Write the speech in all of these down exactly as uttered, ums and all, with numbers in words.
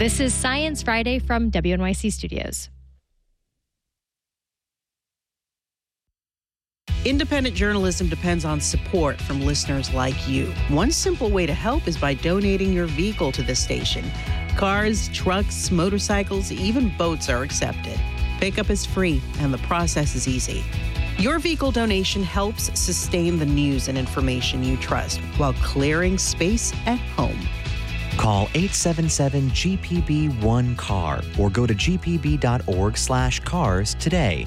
This is Science Friday from W N Y C Studios. Independent journalism depends on support from listeners like you. One simple way to help is by donating your vehicle to the station. Cars, trucks, motorcycles, even boats are accepted. Pickup is free, and the process is easy. Your vehicle donation helps sustain the news and information you trust while clearing space at home. Call eight seven seven G P B one C A R or go to g p b dot org slash cars today.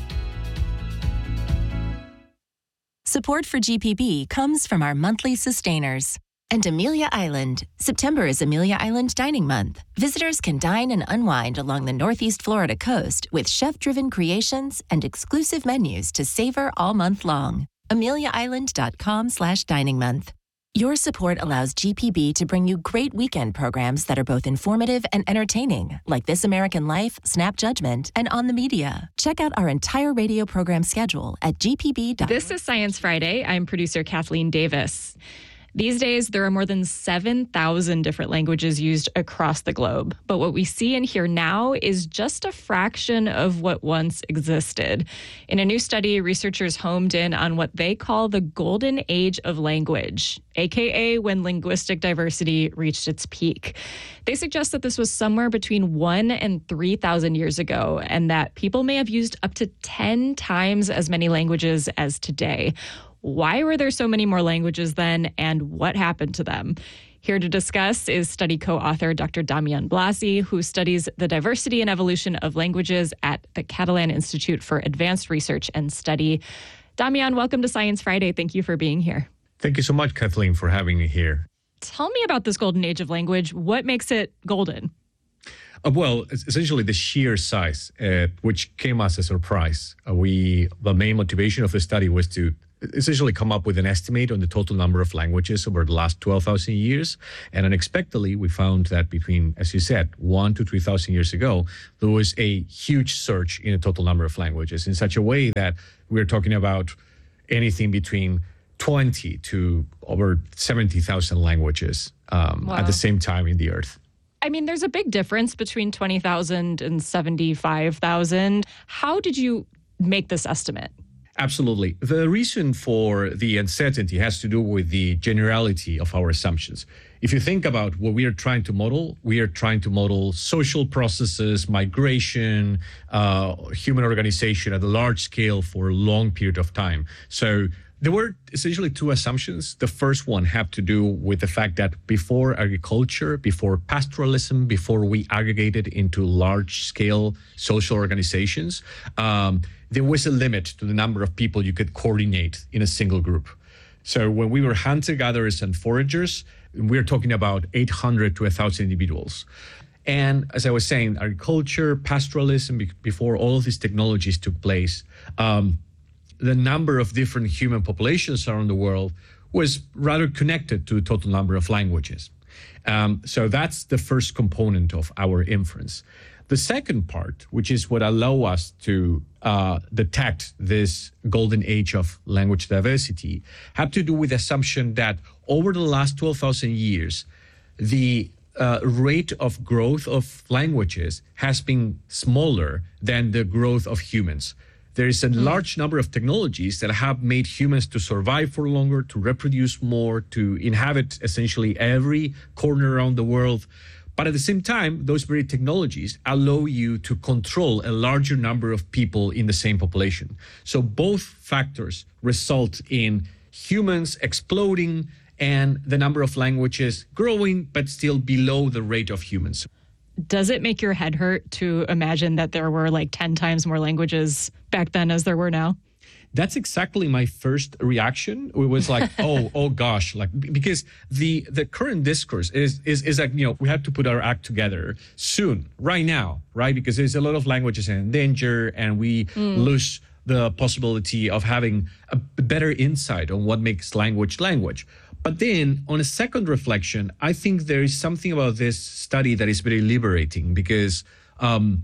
Support for G P B comes from our monthly sustainers. And Amelia Island. September is Amelia Island Dining Month. Visitors can dine and unwind along the Northeast Florida coast with chef-driven creations and exclusive menus to savor all month long. amelia island dot com slash dining month. Your support allows G P B to bring you great weekend programs that are both informative and entertaining, like This American Life, Snap Judgment, and On the Media. Check out our entire radio program schedule at g p b dot org. This is Science Friday. I'm producer Kathleen Davis. These days, there are more than seven thousand different languages used across the globe. But what we see and hear now is just a fraction of what once existed. In a new study, researchers homed in on what they call the golden age of language, aka when linguistic diversity reached its peak. They suggest that this was somewhere between one and three thousand years ago, and that people may have used up to ten times as many languages as today. Why were there so many more languages then, and what happened to them? Here to discuss is study co-author Doctor Damian Blasi, who studies the diversity and evolution of languages at the Catalan Institute for Advanced Research and Study. Damian, welcome to Science Friday. Thank you for being here. Thank you so much, Kathleen, for having me here. Tell me about this golden age of language. What makes it golden? Uh, well, essentially the sheer size, uh, which came as a surprise. Uh, we the main motivation of the study was to essentially come up with an estimate on the total number of languages over the last twelve thousand years. And unexpectedly, we found that between, as you said, one to three thousand years ago, there was a huge surge in the total number of languages in such a way that we're talking about anything between twenty to over seventy thousand languages um, Wow. at the same time in the Earth. I mean, there's a big difference between twenty thousand and seventy-five thousand. How did you make this estimate? Absolutely. The reason for the uncertainty has to do with the generality of our assumptions. If you think about what we are trying to model, we are trying to model social processes, migration, uh, human organization at a large scale for a long period of time. So there were essentially two assumptions. The first one had to do with the fact that before agriculture, before pastoralism, before we aggregated into large-scale social organizations, um, there was a limit to the number of people you could coordinate in a single group. So when we were hunter-gatherers and foragers, we're talking about eight hundred to one thousand individuals. And as I was saying, agriculture, pastoralism, be- before all of these technologies took place, um, the number of different human populations around the world was rather connected to the total number of languages. Um, so that's the first component of our inference. The second part, which is what allow us to uh, detect this golden age of language diversity, had to do with the assumption that over the last twelve thousand years, the uh, rate of growth of languages has been smaller than the growth of humans. There is a large number of technologies that have made humans to survive for longer, to reproduce more, to inhabit essentially every corner around the world. But at the same time, those very technologies allow you to control a larger number of people in the same population. So both factors result in humans exploding and the number of languages growing, but still below the rate of humans. Does it make your head hurt to imagine that there were like ten times more languages back then as there were now? That's exactly my first reaction. It was like, oh, oh gosh, like because the the current discourse is is is like, you know, we have to put our act together soon, right now, right? Because there's a lot of languages in danger, and we mm. lose the possibility of having a better insight on what makes language language. But then on a second reflection, I think there is something about this study that is very liberating, because um,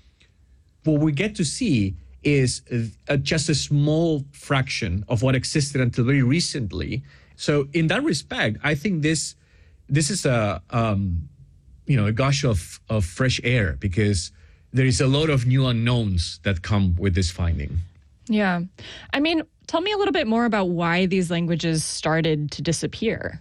what we get to see is uh, just a small fraction of what existed until very recently. So in that respect, I think this this is a um, you know, a gush of, of fresh air because there is a lot of new unknowns that come with this finding. Yeah. I mean, tell me a little bit more about why these languages started to disappear.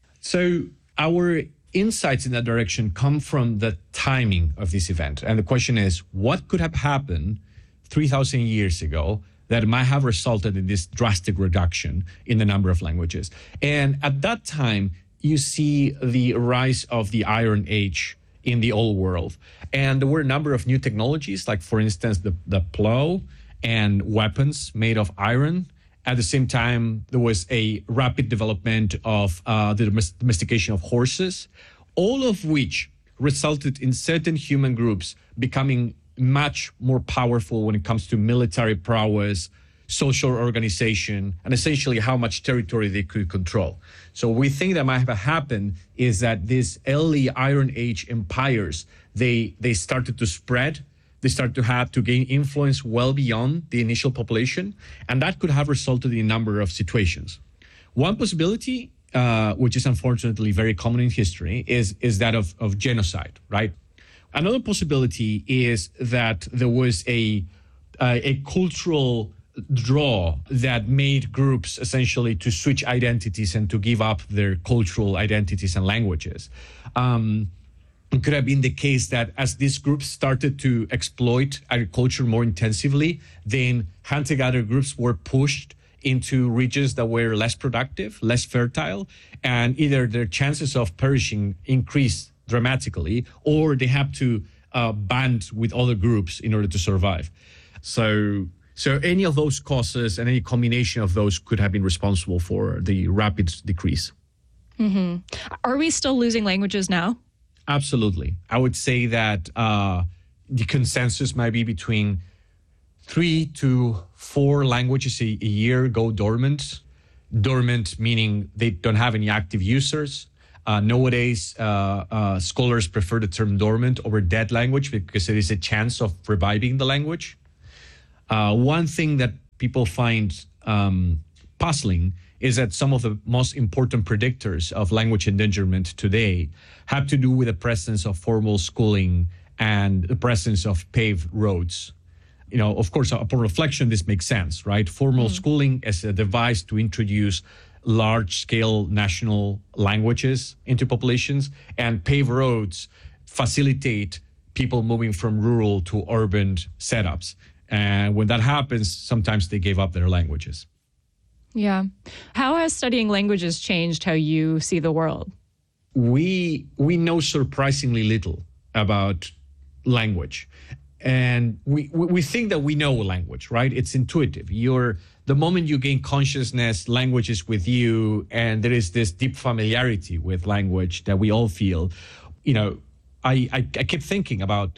So our insights in that direction come from the timing of this event. And the question is, what could have happened three thousand years ago that might have resulted in this drastic reduction in the number of languages? And at that time, you see the rise of the Iron Age in the old world. And there were a number of new technologies, like, for instance, the, the plow and weapons made of iron. At the same time, there was a rapid development of uh, the domestication of horses, all of which resulted in certain human groups becoming much more powerful when it comes to military prowess, social organization, and essentially how much territory they could control. So we think that might have happened is that these early Iron Age empires, they they started to spread. They start to have to gain influence well beyond the initial population, and that could have resulted in a number of situations. One possibility, uh, which is unfortunately very common in history, is, is that of, of genocide, right? Another possibility is that there was a, uh, a cultural draw that made groups essentially to switch identities and to give up their cultural identities and languages. Um, It could have been the case that as these groups started to exploit agriculture more intensively, then hunter-gatherer groups were pushed into regions that were less productive, less fertile, and either their chances of perishing increased dramatically, or they have to uh, band with other groups in order to survive. So, so any of those causes and any combination of those could have been responsible for the rapid decrease. Mm-hmm. Are we still losing languages now? Absolutely. I would say that uh, the consensus might be between three to four languages a, a year go dormant. Dormant meaning they don't have any active users. Uh, nowadays, uh, uh, scholars prefer the term dormant over dead language because it is a chance of reviving the language. Uh, one thing that people find um, puzzling is that some of the most important predictors of language endangerment today have to do with the presence of formal schooling and the presence of paved roads. You know, of course, upon reflection, this makes sense, right? Formal mm. schooling as a device to introduce large-scale national languages into populations, and paved roads facilitate people moving from rural to urban setups. And when that happens, sometimes they give up their languages. Yeah. How has studying languages changed how you see the world? We we know surprisingly little about language. And we, we think that we know language, right? It's intuitive. You're the moment you gain consciousness, language is with you, and there is this deep familiarity with language that we all feel. You know, I, I, I kept thinking about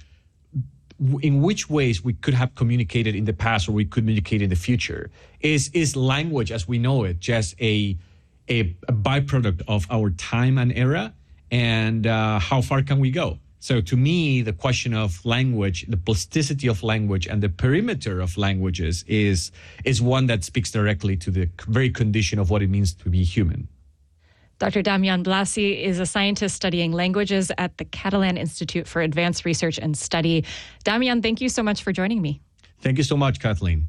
in which ways we could have communicated in the past or we could communicate in the future. Is is language as we know it just a a, a byproduct of our time and era? And uh, how far can we go? So to me, the question of language, the plasticity of language and the perimeter of languages is is one that speaks directly to the very condition of what it means to be human. Doctor Damian Blasi is a scientist studying languages at the Catalan Institute for Advanced Research and Study. Damian, thank you so much for joining me. Thank you so much, Kathleen.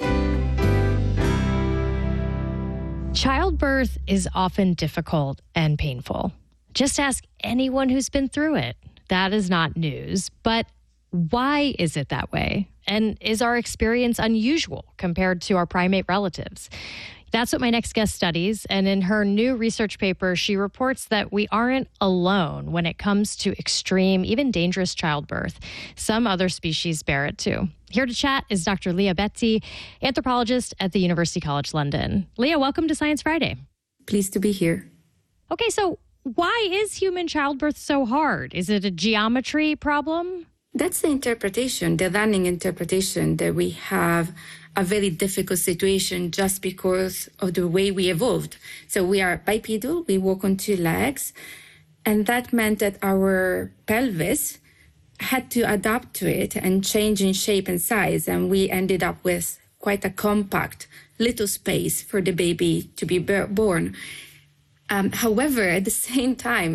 Childbirth is often difficult and painful. Just ask anyone who's been through it. That is not news. But why is it that way? And is our experience unusual compared to our primate relatives? That's what my next guest studies. And in her new research paper, she reports that we aren't alone when it comes to extreme, even dangerous childbirth. Some other species bear it too. Here to chat is Doctor Leah Bettsy, anthropologist at the University College London. Leah, welcome to Science Friday. Pleased to be here. Okay, so why is human childbirth so hard? Is it a geometry problem? That's the interpretation, the running interpretation, that we have a very difficult situation just because of the way we evolved. So we are bipedal, we walk on two legs, and that meant that our pelvis had to adapt to it and change in shape and size, and we ended up with quite a compact little space for the baby to be born. Um, however, at the same time,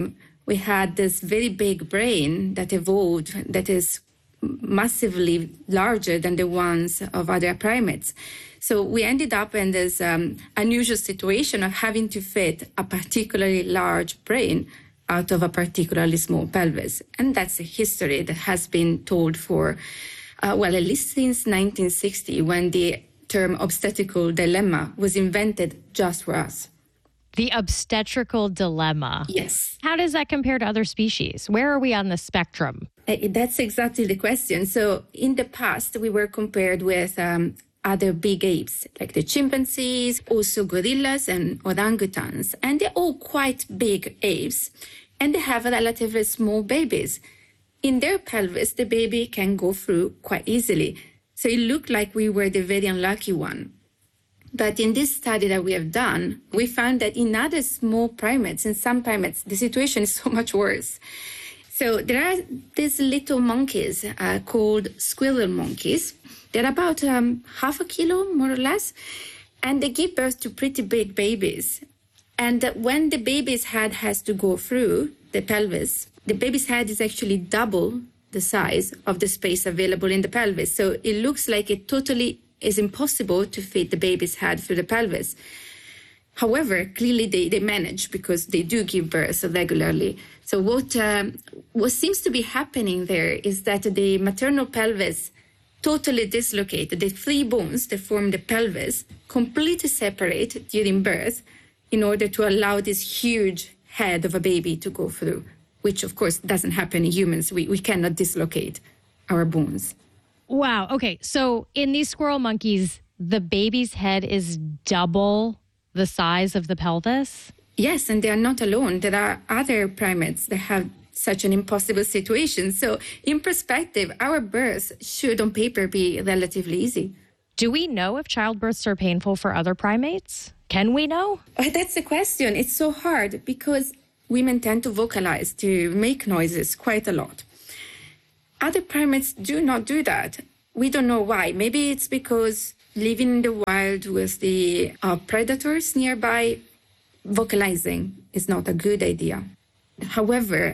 we had this very big brain that evolved that is massively larger than the ones of other primates. So we ended up in this um, unusual situation of having to fit a particularly large brain out of a particularly small pelvis. And that's a history that has been told for, uh, well, at least since nineteen sixty, when the term obstetrical dilemma was invented just for us. The obstetrical dilemma. Yes. How does that compare to other species? Where are we on the spectrum? Uh, That's exactly the question. So in the past, we were compared with um, other big apes, like the chimpanzees, also gorillas and orangutans. And they're all quite big apes, and they have relatively small babies. In their pelvis, the baby can go through quite easily. So it looked like we were the very unlucky one. But in this study that we have done, we found that in other small primates, in some primates, the situation is so much worse. So there are these little monkeys uh, called squirrel monkeys. They're about um, half a kilo, more or less, and they give birth to pretty big babies. And when the baby's head has to go through the pelvis, the baby's head is actually double the size of the space available in the pelvis. So it looks like it totally is impossible to fit the baby's head through the pelvis. However, clearly they, they manage because they do give birth regularly. So what, um, what seems to be happening there is that the maternal pelvis totally dislocated. The three bones that form the pelvis completely separate during birth in order to allow this huge head of a baby to go through, which of course doesn't happen in humans. We, we cannot dislocate our bones. Wow. Okay. So in these squirrel monkeys, the baby's head is double the size of the pelvis? Yes, and they are not alone. There are other primates that have such an impossible situation. So in perspective, our births should on paper be relatively easy. Do we know if childbirths are painful for other primates? Can we know? Oh, that's the question. It's so hard because women tend to vocalize, to make noises quite a lot. Other primates do not do that. We don't know why. Maybe it's because living in the wild with the uh, predators nearby, vocalizing is not a good idea. However,